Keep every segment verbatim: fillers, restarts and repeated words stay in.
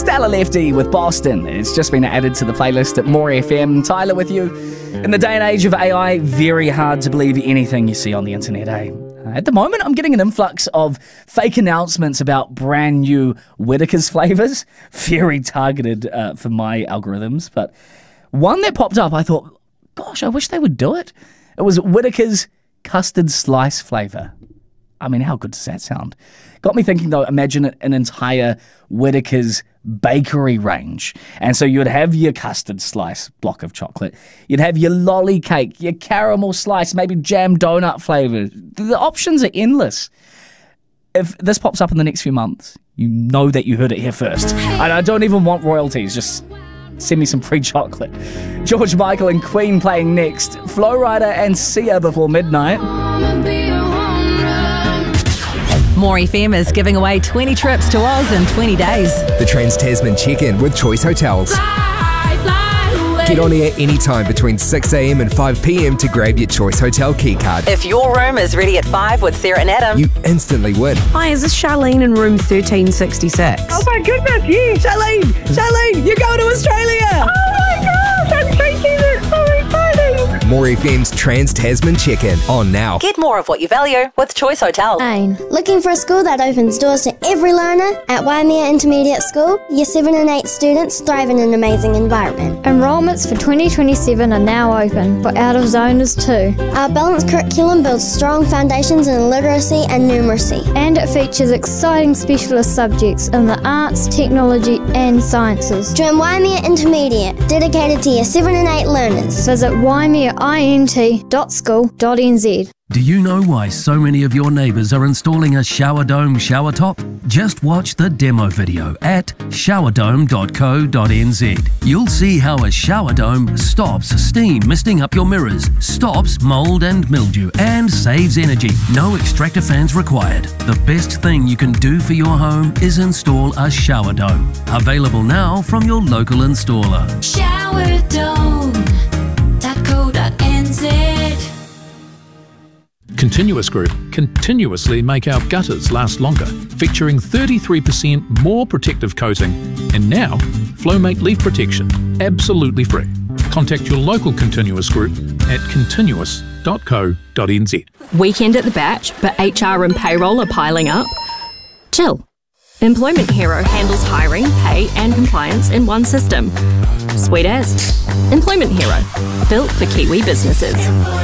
Stella Lefty with Boston. It's just been added to the playlist at More F M. Tyler with you. In the day and age of A I, very hard to believe anything you see on the internet, eh? At the moment, I'm getting an influx of fake announcements about brand new Whittaker's flavours. Very targeted uh, for my algorithms. But one that popped up, I thought, gosh, I wish they would do it. It was Whittaker's custard slice flavour. I mean, how good does that sound? Got me thinking, though, imagine an entire Whittaker's bakery range. And so you would have your custard slice block of chocolate. You'd have your lolly cake, your caramel slice, maybe jam donut flavour. The options are endless. If this pops up in the next few months, you know that you heard it here first. And I don't even want royalties, just send me some free chocolate. George Michael and Queen playing next. Flo Rida and Sia before midnight. More F M is giving away twenty trips to Oz in twenty days. The Trans-Tasman check-in with Choice Hotels. Fly, fly away. Get on air anytime between six a m and five p m to grab your Choice Hotel keycard. If your room is ready at five with Sarah and Adam, You instantly win. Hi, is this Charlene in room thirteen sixty-six? Oh my goodness, yes! Charlene! Charlene, you're going to Australia! Oh my gosh, I'm thinking it's so exciting! More F M's Trans-Tasman check-in on now. get more of what you value with Choice Hotels. Ain. Looking for a school that opens doors to every learner? At Waimea Intermediate School, year seven and eight students thrive in an amazing environment. Enrolments for twenty twenty-seven are now open for out-of-zoners too. Our balanced curriculum builds strong foundations in literacy and numeracy. And it features exciting specialist subjects in the arts, technology and sciences. Join Waimea Intermediate, dedicated to year seven and eight learners. Visit waimea int dot school dot n z. Do you know why so many of your neighbours are installing a shower dome shower top? Just watch the demo video at shower dome dot co dot n z. You'll see how a shower dome stops steam misting up your mirrors, stops mould and mildew, and saves energy. No extractor fans required. The best thing you can do for your home is install a shower dome. Available now from your local installer. shower dome dot co dot n z. Continuous Group continuously make our gutters last longer, featuring thirty-three percent more protective coating. And now, Flowmate Leaf Protection, absolutely free. Contact your local Continuous Group at continuous dot co dot n z. Weekend at the batch, but H R and payroll are piling up? Chill. Employment Hero handles hiring, pay and compliance in one system. Sweet as. Employment Hero, built for Kiwi businesses.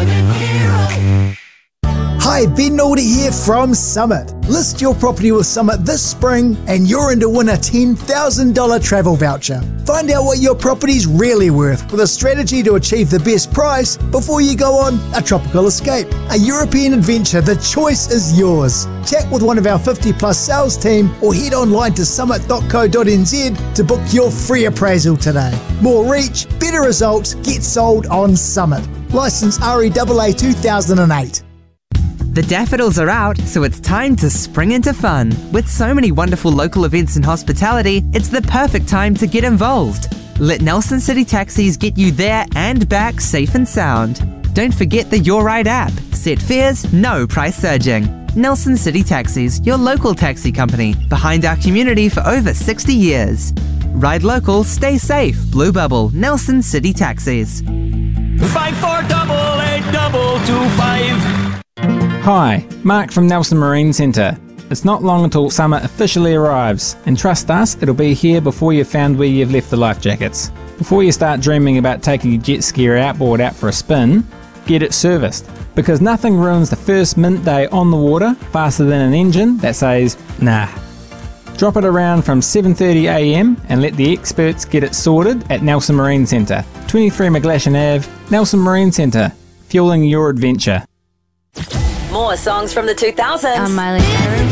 Hi, Ben Naldy here from Summit. List your property with Summit this spring and you're in to win a ten thousand dollars travel voucher. Find out what your property's really worth with a strategy to achieve the best price before you go on a tropical escape. A European adventure, the choice is yours. Chat with one of our fifty plus sales team or head online to summit dot co dot n z to book your free appraisal today. More reach, better results, get sold on Summit. Licence R E A A two thousand eight. The daffodils are out, so it's time to spring into fun. With so many wonderful local events and hospitality, it's the perfect time to get involved. Let Nelson City Taxis get you there and back safe and sound. Don't forget the Your Ride app. Set fares, no price surging. Nelson City Taxis, your local taxi company, behind our community for over sixty years. Ride local, stay safe. Blue Bubble, Nelson City Taxis. Five four double eight double two five. Hi, Mark from Nelson Marine Centre. It's not long until summer officially arrives, and trust us, it'll be here before you've found where you've left the life jackets. Before you start dreaming about taking your jet ski or outboard out for a spin, get it serviced, because nothing ruins the first mint day on the water faster than an engine that says, nah. Drop it around from seven thirty a m and let the experts get it sorted at Nelson Marine Centre, twenty-three McGlashan Avenue, Nelson Marine Centre, fueling your adventure. More songs from the two thousands. I'm Miley Cyrus.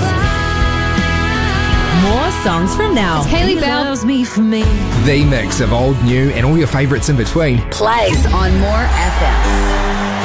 More songs from now. It's Hayley Bell. Loves me for me. The mix of old, new and all your favourites in between Plays on More F M.